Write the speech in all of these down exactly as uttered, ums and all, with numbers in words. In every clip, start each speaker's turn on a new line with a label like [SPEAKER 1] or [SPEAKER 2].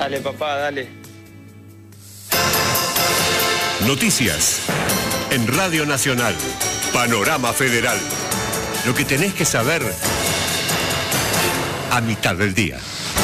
[SPEAKER 1] Dale, papá, dale.
[SPEAKER 2] Noticias en Radio Nacional. Panorama Federal. Lo que tenés que saber a mitad del día.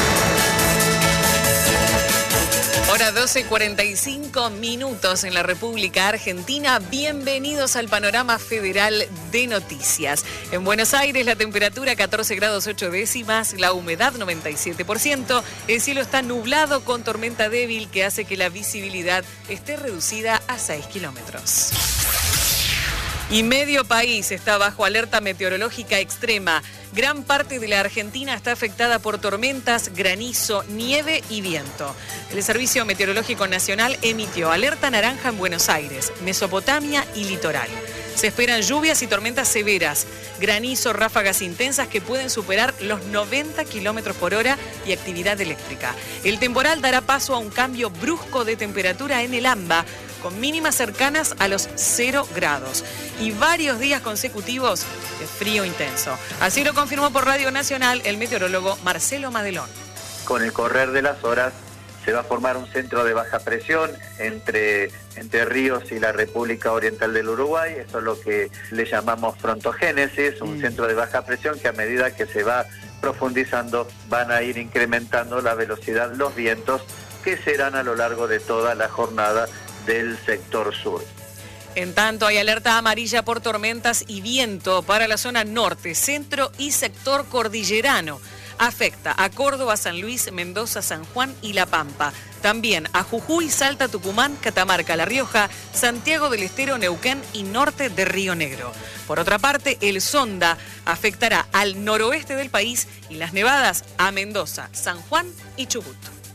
[SPEAKER 3] Hora doce, cuarenta y cinco minutos en la República Argentina. Bienvenidos al Panorama Federal de Noticias. En Buenos Aires la temperatura catorce grados ocho décimas, la humedad noventa y siete por ciento. El cielo está nublado con tormenta débil que hace que la visibilidad esté reducida a seis kilómetros. Y medio país está bajo alerta meteorológica extrema. Gran parte de la Argentina está afectada por tormentas, granizo, nieve y viento. El Servicio Meteorológico Nacional emitió alerta naranja en Buenos Aires, Mesopotamia y litoral. Se esperan lluvias y tormentas severas, granizo, ráfagas intensas que pueden superar los noventa kilómetros por hora y actividad eléctrica. El temporal dará paso a un cambio brusco de temperatura en el AMBA, con mínimas cercanas a los cero grados y varios días consecutivos de frío intenso. Así lo confirmó por Radio Nacional el meteorólogo Marcelo Madelón.
[SPEAKER 4] Con el correr de las horas se va a formar un centro de baja presión entre, entre Ríos y la República Oriental del Uruguay. Eso es lo que le llamamos frontogénesis, un mm. centro de baja presión que a medida que se va profundizando van a ir incrementando la velocidad, los vientos que serán a lo largo de toda la jornada del sector sur.
[SPEAKER 3] En tanto, hay alerta amarilla por tormentas y viento para la zona norte, centro y sector cordillerano. Afecta a Córdoba, San Luis, Mendoza, San Juan y La Pampa. También a Jujuy, Salta, Tucumán, Catamarca, La Rioja, Santiago del Estero, Neuquén y norte de Río Negro. Por otra parte, el Sonda afectará al noroeste del país y las nevadas a Mendoza, San Juan y Chubut.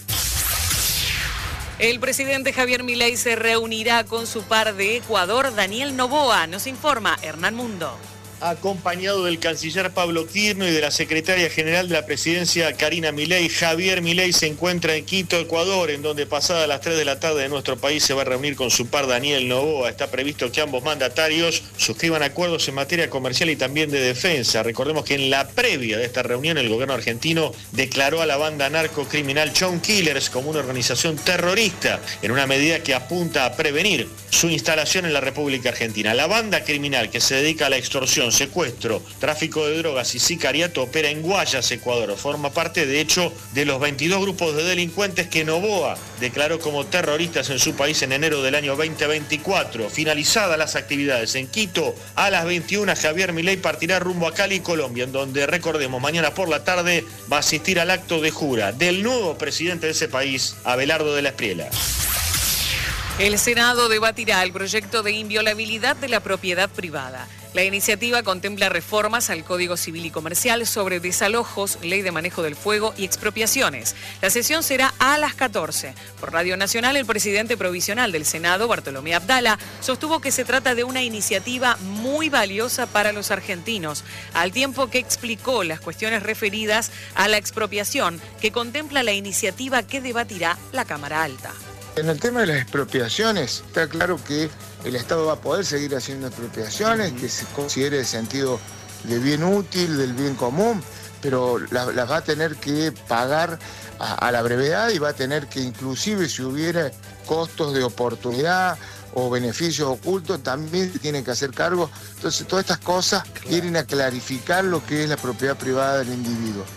[SPEAKER 3] El presidente Javier Milei se reunirá con su par de Ecuador, Daniel Noboa, nos informa Hernán Mundo.
[SPEAKER 5] Acompañado del canciller Pablo Quirno y de la secretaria general de la presidencia Karina Milei, Javier Milei se encuentra en Quito, Ecuador, en donde pasadas las tres de la tarde de nuestro país se va a reunir con su par Daniel Noboa. Está previsto que ambos mandatarios suscriban acuerdos en materia comercial y también de defensa. Recordemos que en la previa de esta reunión el gobierno argentino declaró a la banda narcocriminal Chon Killers como una organización terrorista, en una medida que apunta a prevenir su instalación en la República Argentina. La banda criminal que se dedica a la extorsión, secuestro, tráfico de drogas y sicariato opera en Guayas, Ecuador. Forma parte, de hecho, de los veintidós grupos de delincuentes que Noboa declaró como terroristas en su país en enero del año veinte veinticuatro. Finalizadas las actividades en Quito, a las veintiuna Javier Milei partirá rumbo a Cali, Colombia, en donde, recordemos, mañana por la tarde va a asistir al acto de jura del nuevo presidente de ese país, Abelardo de la Espriella.
[SPEAKER 3] El Senado debatirá el proyecto de inviolabilidad de la propiedad privada. La iniciativa contempla reformas al Código Civil y Comercial sobre desalojos, ley de manejo del fuego y expropiaciones. La sesión será a las catorce. Por Radio Nacional, el presidente provisional del Senado, Bartolomé Abdala, sostuvo que se trata de una iniciativa muy valiosa para los argentinos, al tiempo que explicó las cuestiones referidas a la expropiación que contempla la iniciativa que debatirá la Cámara Alta.
[SPEAKER 6] En el tema de las expropiaciones, está claro que el Estado va a poder seguir haciendo expropiaciones, que se considere de sentido de bien útil, del bien común, pero las, las va a tener que pagar a, a la brevedad y va a tener que, inclusive si hubiera costos de oportunidad o beneficios ocultos, también se tienen que hacer cargo. Entonces, todas estas cosas claro. vienen a clarificar lo que es la propiedad privada del individuo.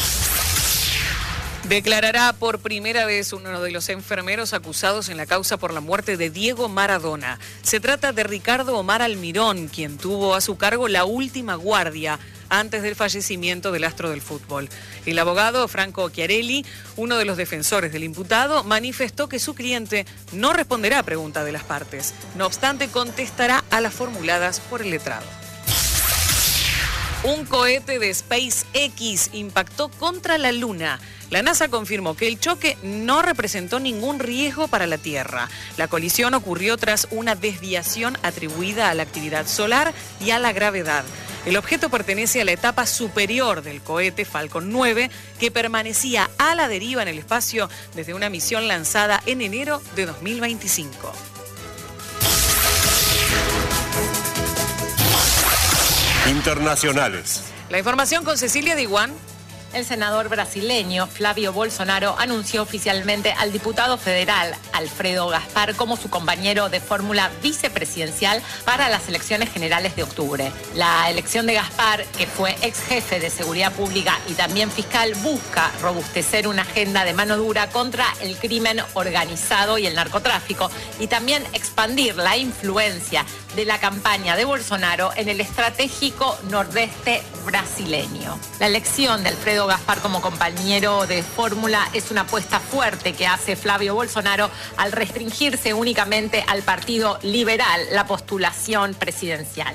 [SPEAKER 3] Declarará por primera vez uno de los enfermeros acusados en la causa por la muerte de Diego Maradona. Se trata de Ricardo Omar Almirón, quien tuvo a su cargo la última guardia antes del fallecimiento del astro del fútbol. El abogado Franco Chiarelli, uno de los defensores del imputado, manifestó que su cliente no responderá a preguntas de las partes. No obstante, contestará a las formuladas por el letrado. Un cohete de SpaceX impactó contra la Luna. La NASA confirmó que el choque no representó ningún riesgo para la Tierra. La colisión ocurrió tras una desviación atribuida a la actividad solar y a la gravedad. El objeto pertenece a la etapa superior del cohete Falcon nueve, que permanecía a la deriva en el espacio desde una misión lanzada en enero de dos mil veinticinco.
[SPEAKER 2] Internacionales.
[SPEAKER 3] La información con Cecilia Diwan.
[SPEAKER 1] El senador brasileño Flávio Bolsonaro anunció oficialmente al diputado federal Alfredo Gaspar como su compañero de fórmula vicepresidencial para las elecciones generales de octubre. La elección de Gaspar, que fue ex jefe de seguridad pública y también fiscal, busca robustecer una agenda de mano dura contra el crimen organizado y el narcotráfico y también expandir la influencia de la campaña de Bolsonaro en el estratégico nordeste brasileño. La elección de Alfredo Gaspar como compañero de fórmula es una apuesta fuerte que hace Flávio Bolsonaro al restringirse únicamente al Partido Liberal la postulación presidencial.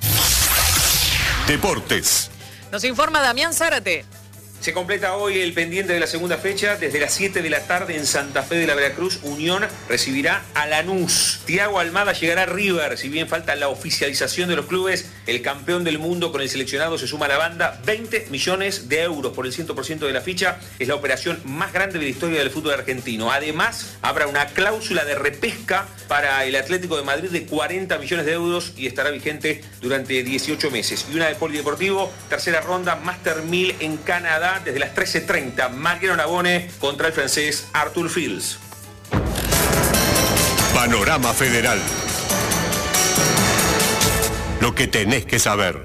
[SPEAKER 2] Deportes.
[SPEAKER 3] Nos informa Damián Zárate.
[SPEAKER 7] Se completa hoy el pendiente de la segunda fecha. Desde las siete de la tarde en Santa Fe de la Veracruz, Unión recibirá a Lanús. Thiago Almada llegará a River. Si bien falta la oficialización de los clubes, el campeón del mundo con el seleccionado se suma a la banda. veinte millones de euros por el cien por ciento de la ficha. Es la operación más grande de la historia del fútbol argentino. Además, habrá una cláusula de repesca para el Atlético de Madrid de cuarenta millones de euros y estará vigente durante dieciocho meses. Y una de polideportivo, tercera ronda, Master mil en Canadá. Desde las trece treinta, Mariano Navone contra el francés Arthur Fils.
[SPEAKER 2] Panorama Federal. Lo que tenés que saber.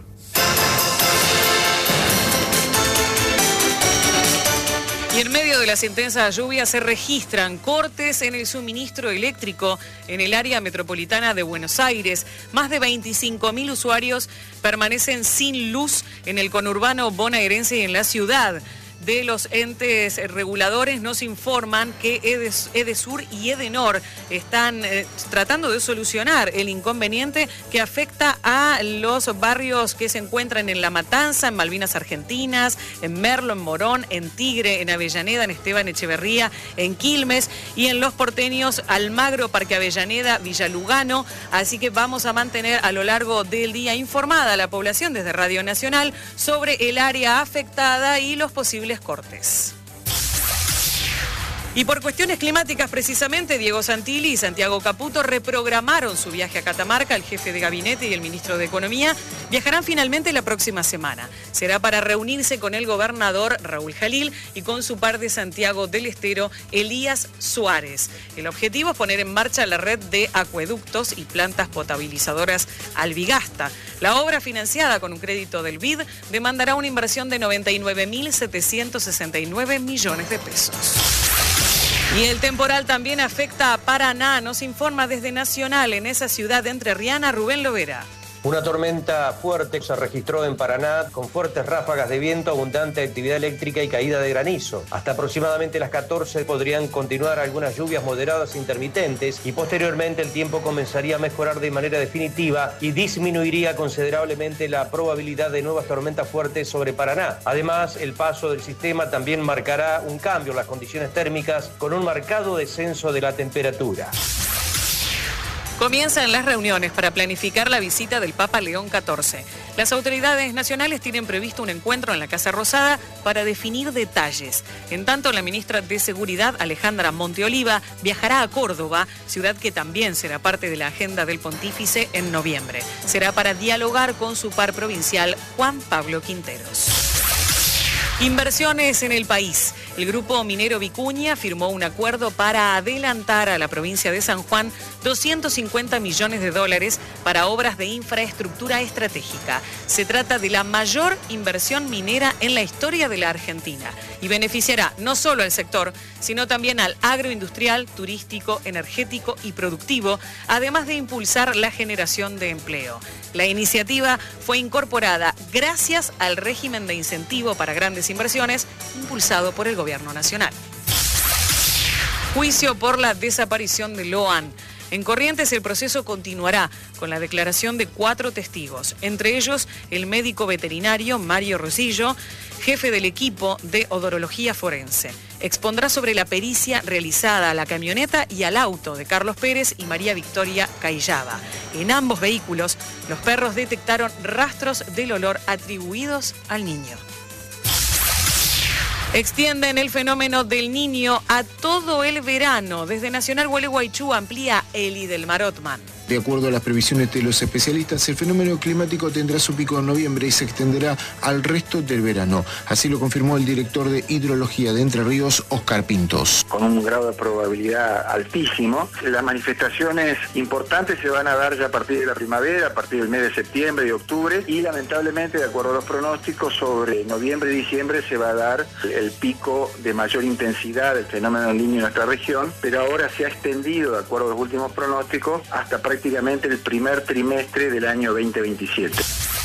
[SPEAKER 3] Y en medio de las intensas lluvias se registran cortes en el suministro eléctrico en el área metropolitana de Buenos Aires. Más de veinticinco mil usuarios permanecen sin luz en el conurbano bonaerense y en la ciudad. De los entes reguladores nos informan que Edes, Edesur y Edenor están eh, tratando de solucionar el inconveniente que afecta a los barrios que se encuentran en La Matanza, en Malvinas Argentinas, en Merlo, en Morón, en Tigre, en Avellaneda, en Esteban Echeverría, en Quilmes y en los porteños Almagro, Parque Avellaneda, Villa Lugano. Así que vamos a mantener a lo largo del día informada a la población desde Radio Nacional sobre el área afectada y los posibles cortes. Y por cuestiones climáticas, precisamente, Diego Santilli y Santiago Caputo reprogramaron su viaje a Catamarca. El jefe de gabinete y el ministro de Economía viajarán finalmente la próxima semana. Será para reunirse con el gobernador Raúl Jalil y con su par de Santiago del Estero, Elías Suárez. El objetivo es poner en marcha la red de acueductos y plantas potabilizadoras Albigasta. La obra, financiada con un crédito del B I D, demandará una inversión de noventa y nueve mil setecientos sesenta y nueve millones de pesos. Y el temporal también afecta a Paraná, nos informa desde Nacional, en esa ciudad entrerriana, Rubén Lovera.
[SPEAKER 8] Una tormenta fuerte se registró en Paraná con fuertes ráfagas de viento, abundante actividad eléctrica y caída de granizo. Hasta aproximadamente las catorce podrían continuar algunas lluvias moderadas e intermitentes y posteriormente el tiempo comenzaría a mejorar de manera definitiva y disminuiría considerablemente la probabilidad de nuevas tormentas fuertes sobre Paraná. Además, el paso del sistema también marcará un cambio en las condiciones térmicas con un marcado descenso de la temperatura.
[SPEAKER 3] Comienzan las reuniones para planificar la visita del Papa León catorce. Las autoridades nacionales tienen previsto un encuentro en la Casa Rosada para definir detalles. En tanto, la ministra de Seguridad, Alejandra Monteoliva, viajará a Córdoba, ciudad que también será parte de la agenda del pontífice en noviembre. Será para dialogar con su par provincial, Juan Pablo Quinteros. Inversiones en el país. El grupo minero Vicuña firmó un acuerdo para adelantar a la provincia de San Juan doscientos cincuenta millones de dólares para obras de infraestructura estratégica. Se trata de la mayor inversión minera en la historia de la Argentina y beneficiará no solo al sector, sino también al agroindustrial, turístico, energético y productivo, además de impulsar la generación de empleo. La iniciativa fue incorporada gracias al régimen de incentivo para grandes inversiones impulsado por el Gobierno Nacional. Juicio por la desaparición de Loan. En Corrientes el proceso continuará con la declaración de cuatro testigos, entre ellos el médico veterinario Mario Rosillo, jefe del equipo de odorología forense. Expondrá sobre la pericia realizada a la camioneta y al auto de Carlos Pérez y María Victoria Cayllaba. En ambos vehículos, los perros detectaron rastros del olor atribuidos al niño. Extienden el fenómeno del Niño a todo el verano. Desde Nacional Gualeguaychú amplía Eli del Marotman.
[SPEAKER 9] De acuerdo a las previsiones de los especialistas, el fenómeno climático tendrá su pico en noviembre y se extenderá al resto del verano. Así lo confirmó el director de Hidrología de Entre Ríos, Oscar Pintos.
[SPEAKER 10] Con un grado de probabilidad altísimo, las manifestaciones importantes se van a dar ya a partir de la primavera, a partir del mes de septiembre y octubre, y lamentablemente, de acuerdo a los pronósticos, sobre noviembre y diciembre se va a dar el pico de mayor intensidad del fenómeno del Niño en nuestra región, pero ahora se ha extendido, de acuerdo a los últimos pronósticos, hasta prácticamente el primer trimestre del año veinte veintisiete.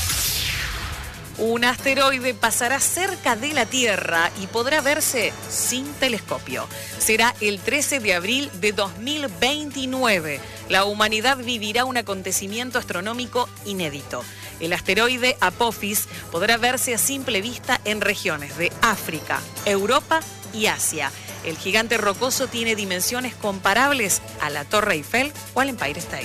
[SPEAKER 3] Un asteroide pasará cerca de la Tierra y podrá verse sin telescopio. Será el trece de abril de dos mil veintinueve. La humanidad vivirá un acontecimiento astronómico inédito. El asteroide Apophis podrá verse a simple vista en regiones de África, Europa y Asia. El gigante rocoso tiene dimensiones comparables a la Torre Eiffel o al Empire State.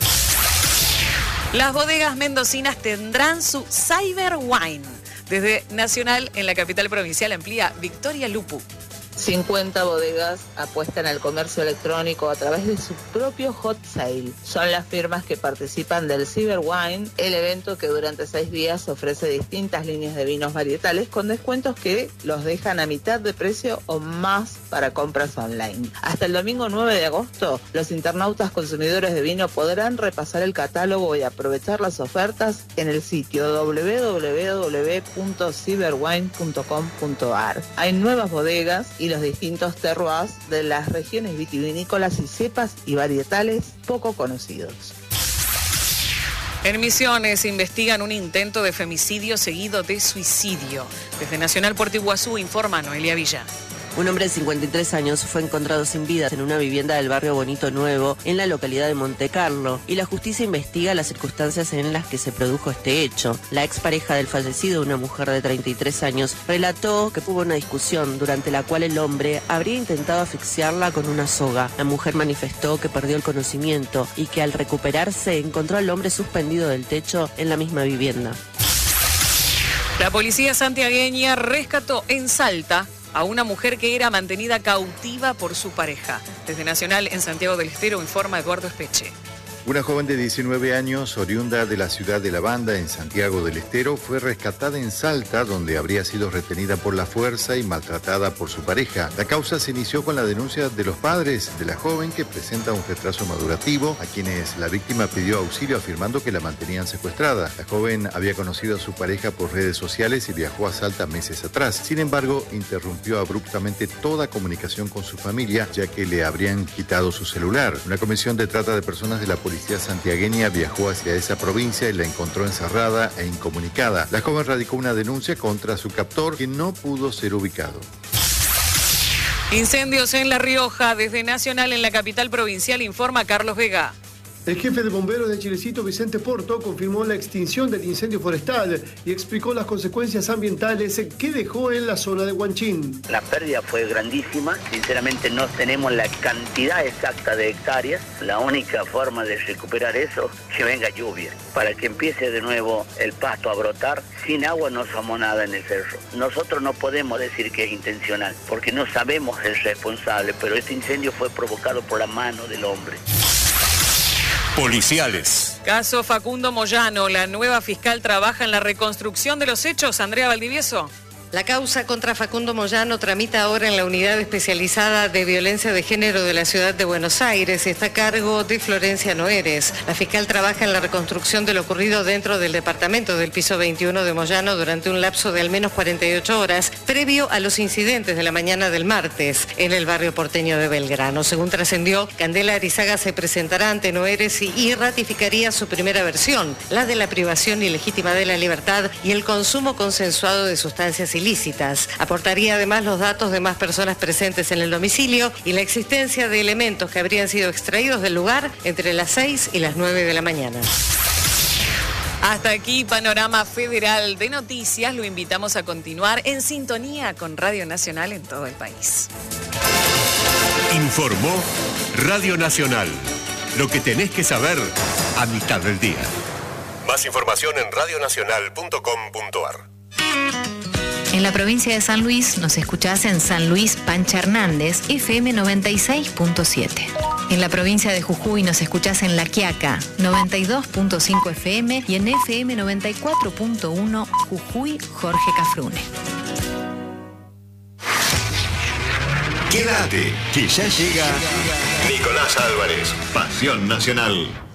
[SPEAKER 3] Las bodegas mendocinas tendrán su Cyber Wine. Desde Nacional, en la capital provincial, amplía Victoria Lupu.
[SPEAKER 11] cincuenta bodegas apuestan al comercio electrónico a través de su propio hot sale. Son las firmas que participan del Cyber Wine, el evento que durante seis días ofrece distintas líneas de vinos varietales con descuentos que los dejan a mitad de precio o más para compras online. Hasta el domingo nueve de agosto, los internautas consumidores de vino podrán repasar el catálogo y aprovechar las ofertas en el sitio doble u doble u doble u punto cyberwine punto com punto a r. Hay nuevas bodegas y los distintos terroirs de las regiones vitivinícolas y cepas y varietales poco conocidos.
[SPEAKER 3] En Misiones investigan un intento de femicidio seguido de suicidio. Desde Nacional Puerto Iguazú informa Noelia Villa.
[SPEAKER 12] Un hombre de cincuenta y tres años fue encontrado sin vida en una vivienda del barrio Bonito Nuevo, en la localidad de Monte Carlo, y la justicia investiga las circunstancias en las que se produjo este hecho. La expareja del fallecido, una mujer de treinta y tres años, relató que hubo una discusión durante la cual el hombre habría intentado asfixiarla con una soga. La mujer manifestó que perdió el conocimiento y que al recuperarse encontró al hombre suspendido del techo en la misma vivienda.
[SPEAKER 3] La policía santiagueña rescató en Salta a una mujer que era mantenida cautiva por su pareja. Desde Nacional, en Santiago del Estero, informa Eduardo Espeche.
[SPEAKER 13] Una joven de diecinueve años, oriunda de la ciudad de La Banda, en Santiago del Estero, fue rescatada en Salta, donde habría sido retenida por la fuerza y maltratada por su pareja. La causa se inició con la denuncia de los padres de la joven, que presenta un retraso madurativo, a quienes la víctima pidió auxilio afirmando que la mantenían secuestrada. La joven había conocido a su pareja por redes sociales y viajó a Salta meses atrás. Sin embargo, interrumpió abruptamente toda comunicación con su familia, ya que le habrían quitado su celular. Una comisión de trata de personas de la policía La policía santiagueña viajó hacia esa provincia y la encontró encerrada e incomunicada. La joven radicó una denuncia contra su captor, que no pudo ser ubicado.
[SPEAKER 3] Incendios en La Rioja. Desde Nacional, en la capital provincial, informa Carlos Vega.
[SPEAKER 14] El jefe de bomberos de Chilecito, Vicente Porto, confirmó la extinción del incendio forestal y explicó las consecuencias ambientales que dejó en la zona de Huanchín.
[SPEAKER 15] La pérdida fue grandísima, sinceramente no tenemos la cantidad exacta de hectáreas. La única forma de recuperar eso es que venga lluvia, para que empiece de nuevo el pasto a brotar. Sin agua no somos nada en el cerro. Nosotros no podemos decir que es intencional, porque no sabemos el responsable, pero este incendio fue provocado por la mano del hombre.
[SPEAKER 2] Policiales.
[SPEAKER 3] Caso Facundo Moyano. La nueva fiscal trabaja en la reconstrucción de los hechos. Andrea Valdivieso.
[SPEAKER 16] La causa contra Facundo Moyano tramita ahora en la Unidad Especializada de Violencia de Género de la Ciudad de Buenos Aires y está a cargo de Florencia Noeres. La fiscal trabaja en la reconstrucción de lo ocurrido dentro del departamento del piso veintiuno de Moyano durante un lapso de al menos cuarenta y ocho horas, previo a los incidentes de la mañana del martes en el barrio porteño de Belgrano. Según trascendió, Candela Arizaga se presentará ante Noeres y, y ratificaría su primera versión, la de la privación ilegítima de la libertad y el consumo consensuado de sustancias ilícitas. Aportaría además los datos de más personas presentes en el domicilio y la existencia de elementos que habrían sido extraídos del lugar entre las seis y las nueve de la mañana.
[SPEAKER 3] Hasta aquí Panorama Federal de Noticias. Lo invitamos a continuar en sintonía con Radio Nacional en todo el país.
[SPEAKER 2] Informó Radio Nacional. Lo que tenés que saber a mitad del día. Más información en radio nacional punto com punto a r.
[SPEAKER 17] En la provincia de San Luis nos escuchás en San Luis Pancha Hernández, F M noventa y seis punto siete. En la provincia de Jujuy nos escuchás en La Quiaca, noventa y dos punto cinco F M y en F M noventa y cuatro punto uno Jujuy, Jorge Cafrune.
[SPEAKER 2] Quédate, que ya llega Nicolás Álvarez, Pasión Nacional.